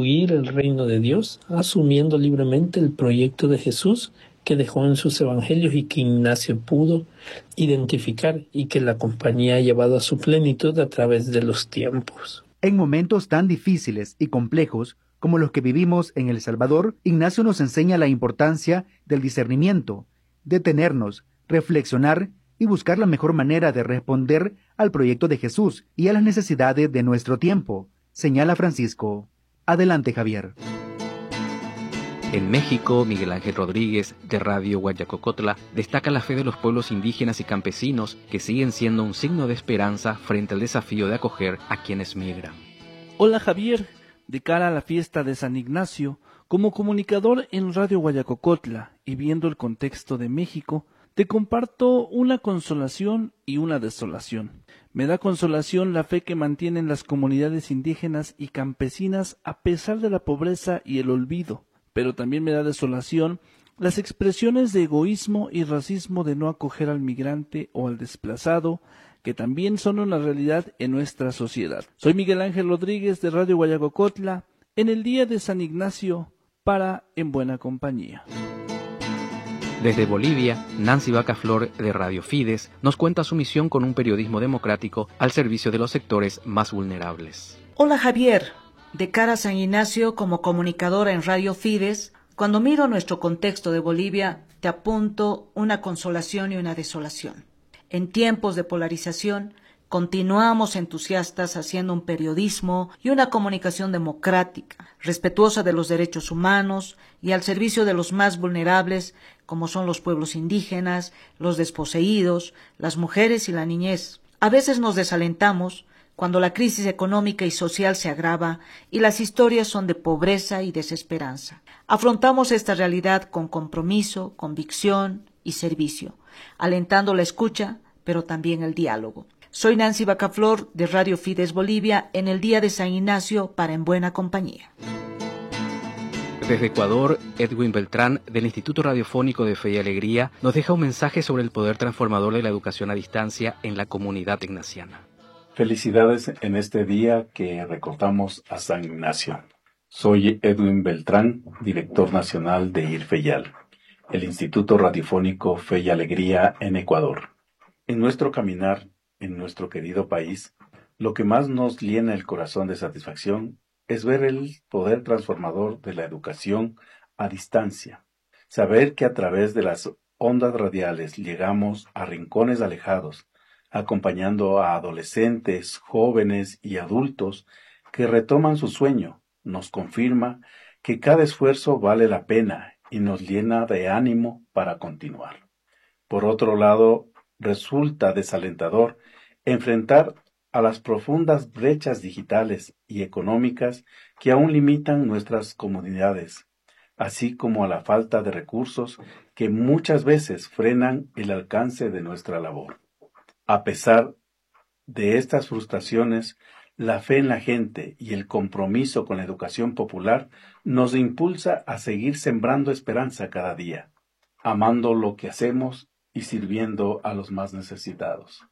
contribuir al reino de Dios, asumiendo libremente el proyecto de Jesús que dejó en sus evangelios y que Ignacio pudo identificar y que la compañía ha llevado a su plenitud a través de los tiempos. En momentos tan difíciles y complejos como los que vivimos en El Salvador, Ignacio nos enseña la importancia del discernimiento, detenernos, reflexionar y buscar la mejor manera de responder al proyecto de Jesús y a las necesidades de nuestro tiempo, señala Francisco. Adelante, Javier. En México, Miguel Ángel Rodríguez, de Radio Guayacocotla, destaca la fe de los pueblos indígenas y campesinos que siguen siendo un signo de esperanza frente al desafío de acoger a quienes migran. Hola, Javier. De cara a la fiesta de San Ignacio, como comunicador en Radio Guayacocotla y viendo el contexto de México, te comparto una consolación y una desolación. Me da consolación la fe que mantienen las comunidades indígenas y campesinas a pesar de la pobreza y el olvido, pero también me da desolación las expresiones de egoísmo y racismo de no acoger al migrante o al desplazado, que también son una realidad en nuestra sociedad. Soy Miguel Ángel Rodríguez de Radio Guayacocotla, en el día de San Ignacio, para En Buena Compañía. Desde Bolivia, Nancy Bacaflor de Radio Fides nos cuenta su misión con un periodismo democrático al servicio de los sectores más vulnerables. Hola, Javier. De cara a San Ignacio, como comunicadora en Radio Fides, cuando miro nuestro contexto de Bolivia, te apunto una consolación y una desolación. En tiempos de polarización, continuamos entusiastas haciendo un periodismo y una comunicación democrática, respetuosa de los derechos humanos y al servicio de los más vulnerables, como son los pueblos indígenas, los desposeídos, las mujeres y la niñez. A veces nos desalentamos cuando la crisis económica y social se agrava y las historias son de pobreza y desesperanza. Afrontamos esta realidad con compromiso, convicción y servicio, alentando la escucha, pero también el diálogo. Soy Nancy Bacaflor de Radio Fides Bolivia en el día de San Ignacio para En Buena Compañía. Desde Ecuador, Edwin Beltrán, del Instituto Radiofónico de Fe y Alegría, nos deja un mensaje sobre el poder transformador de la educación a distancia en la comunidad ignaciana. Felicidades en este día que recordamos a San Ignacio. Soy Edwin Beltrán, director nacional de IRFEYAL, el Instituto Radiofónico Fe y Alegría en Ecuador. En nuestro caminar, en nuestro querido país, lo que más nos llena el corazón de satisfacción es ver el poder transformador de la educación a distancia. Saber que a través de las ondas radiales llegamos a rincones alejados, acompañando a adolescentes, jóvenes y adultos que retoman su sueño, nos confirma que cada esfuerzo vale la pena y nos llena de ánimo para continuar. Por otro lado, resulta desalentador enfrentar a las profundas brechas digitales y económicas que aún limitan nuestras comunidades, así como a la falta de recursos que muchas veces frenan el alcance de nuestra labor. A pesar de estas frustraciones, la fe en la gente y el compromiso con la educación popular nos impulsa a seguir sembrando esperanza cada día, amando lo que hacemos y sirviendo a los más necesitados.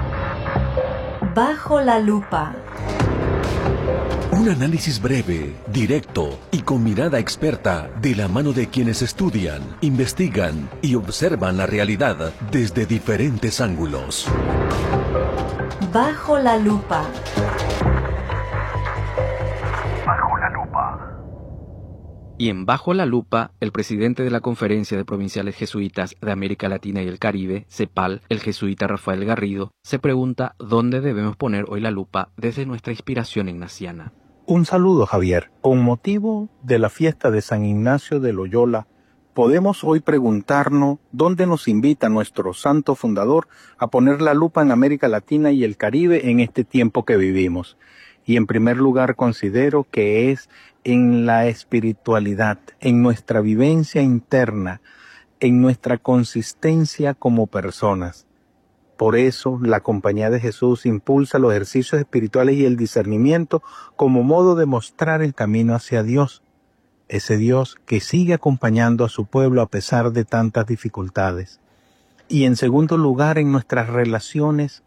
Bajo la lupa. Un análisis breve, directo y con mirada experta de la mano de quienes estudian, investigan y observan la realidad desde diferentes ángulos. Bajo la lupa. Bajo la lupa. Y en Bajo la Lupa, el presidente de la Conferencia de Provinciales Jesuitas de América Latina y el Caribe, CEPAL, el jesuita Rafael Garrido, se pregunta dónde debemos poner hoy la lupa desde nuestra inspiración ignaciana. Un saludo, Javier. Con motivo de la fiesta de San Ignacio de Loyola, podemos hoy preguntarnos dónde nos invita nuestro santo fundador a poner la lupa en América Latina y el Caribe en este tiempo que vivimos. Y en primer lugar considero que es en la espiritualidad, en nuestra vivencia interna, en nuestra consistencia como personas. Por eso, la Compañía de Jesús impulsa los ejercicios espirituales y el discernimiento como modo de mostrar el camino hacia Dios, ese Dios que sigue acompañando a su pueblo a pesar de tantas dificultades. Y en segundo lugar, en nuestras relaciones,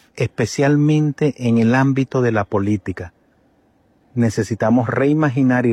especialmente en el ámbito de la política. Necesitamos reimaginar y